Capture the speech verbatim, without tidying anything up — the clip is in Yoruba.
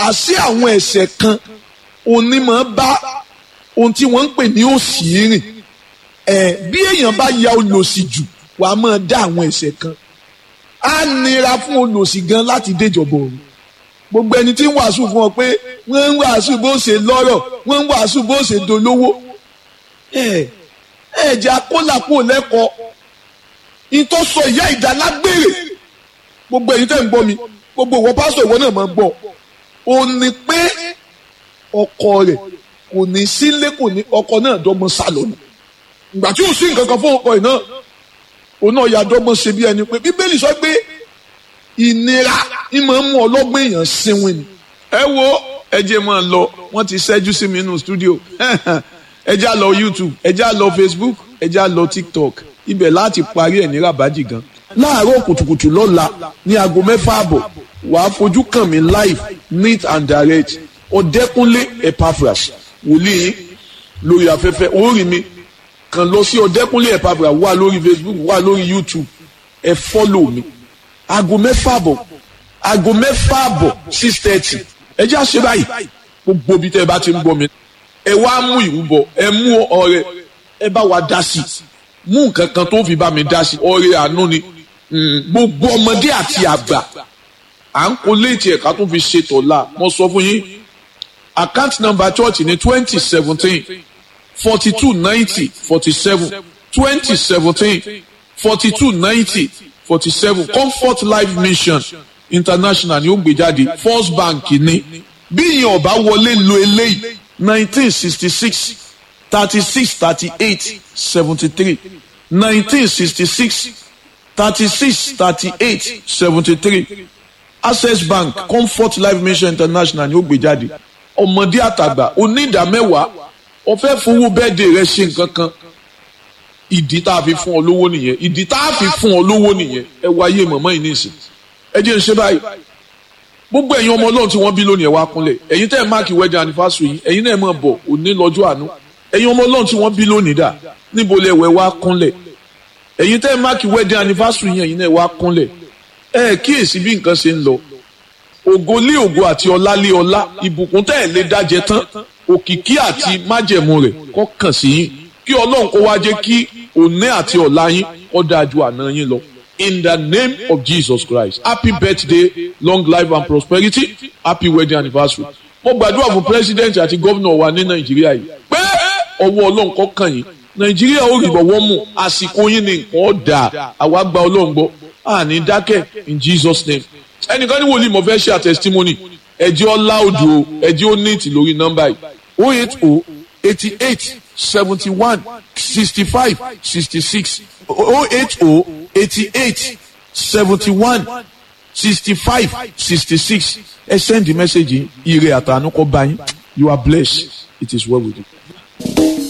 àṣé àwọn ẹ̀ṣẹ̀ kan onímọ̀ bá ohun tí wọ́n ń pè ní òṣì rìn ẹ̀ bí èèyàn bá ya olòṣì jù wàá máa dá àwọn ẹ̀ṣẹ̀ kan á nira fún olòṣì gan láti déjọba ọ̀run gbogbo ẹni tí ń wàásù fún ọ pé wọ́n ń wàásù bó ṣe lọ́rọ̀ wọ́n ń wàásù bó ṣe dolówó ẹ̀ ẹ̀ jẹ́ akólàpọ̀ lẹ́kọ̀ọ́ ìtọ́ sọ ìyá ìdálágbére gbogbo èyí tẹ́ ń gbọ́ mi gbogbo ìwọ pásítọ̀ ìwọ náà máa ń gbọ́ ó ní pé ọkọ rẹ̀ kò ní sílé kò ní ọkọ náà dọ́gbọ́n sálọ ni ìgbà tí ò sí nǹkan kan fún ọkọ ẹ̀ náà òun náà ya dọ́gbọ́n ṣe bí ẹni pé bíbélì sọ pé ìnira ń máa ń mú ọlọ́gbọ́n èèyàn sinwin ni. ẹ wo ẹ jẹ́ máa lọ wọ́n ti ṣẹ́jú sí mi nínú stúdíò ẹ já lọ YouTube ẹ já lọ Facebook ẹ já lọ TikTok ibẹ̀ láti parí ẹ̀ ní rabaji gan. láàárọ̀ kùtùkùtù lọ́la ní aago mẹ́fà àbọ̀ wàá fojú kàn mí live neat and direct ọ̀dẹ́kúnlé Epaphras wòlíì lórí afẹ́fẹ́ orí mi kàn lọ sí ọ̀dẹ́kúnlé Epaphras wà lórí Facebook wà lórí YouTube ẹ fọ́lò mi aago mẹ́fà àbọ̀ aago mẹ́fà àbọ̀ six thirty ẹ já ṣe báyìí gbogbo bí tẹ́ ẹ bá ti ń gbọ́ mi ẹ wá mú ìrúbọ ẹ mú ọrẹ ẹ bá wa dá sí mú nǹkan kan tó fi bá mi dá sí ọrẹ àánú ni gbogbo ọmọdé àti àgbà à ń kó léètì ẹ̀ka tó fi ṣe tọ̀la mo sọ fún yín account number church ní twenty seventeen forty two ninety forty seven twenty seventeen forty two ninety forty seven Comfort Life Mission International ni ó gbé jáde First Bank ní bí ìyẹn ọba wọlé lo eléyìí nineteen sixty six thirty six thirty eight seventy three nineteen sixty six thirty six thirty eight seventy three Access Bank Comfort Life Mission International ni ó gbé jáde ọmọdé àtàgbà onídàmẹ́wàá ọ̀fẹ́ fowó bẹ́ẹ̀dẹ̀ rẹ ṣe nǹkan kan ìdí tá a fi fún ọ lówó nìyẹn ìdí tá a fi fún ọ lówó nìyẹn ẹ wáyé mọ̀mọ́ yìí nísìn ẹ jẹ́ ń ṣe báyìí gbogbo ẹ̀yin ọmọ ọlọ́run tí wọ́n bí lónìí ẹ̀ wá kúnlẹ̀ ẹ̀yin tẹ́ ẹ̀ máàkì wedding anniversary yìí ẹ̀yin náà ẹ̀ máa bọ̀ òní lọ́jọ́ àánú ẹ̀yin ọmọ ọlọ́run tí wọ́n bí lónìí dà níbo lẹ̀ wẹ̀ wá kúnlẹ̀ ẹ̀yin tẹ́ ẹ̀ máàkì wedding anniversary yìí ẹ̀yin náà ẹ̀ wá kúnlẹ̀ ẹ̀ kíyèsí bí nǹkan ṣe ń lọ ògo lé ògo àti ọlá lé ọlá ìbùkún tẹ́ ẹ̀ lé dájẹ tán òkìkí àti májẹ̀mú rẹ̀ kó kàn sí yín kí ọlọ́run kó wá jẹ́ kí òní àti ọ̀la yín kó dáa ju àná yín lọ. In the name of Jesus Christ, happy birthday, long life and prosperity, happy wedding anniversary. Mo gbàdúrà fún president àti gómìnà wa ní Nàìjíríà yìí pé ọwọ́ ọlọ́run kó kàn yín. Nàìjíríà ó rí bọ̀wọ́ mú àsìkò yín ní nǹkan ọ̀dà àwa gba ọlọ́run gbọ́ àní dákẹ́ in Jesus name. Ẹnìkan ní wòlíì mo fẹ́ share testimony ẹ̀jẹ̀ ọlá odò ẹ̀jẹ̀ ó ní ìtì lórí nọ́mbà yìí oh eight oh eighty eight seventy one sixty five sixty six oh eight oh eighty eight seventy one sixty five sixty six ẹ send the message ire àtànú kó bá yín you are blessed it is well with you.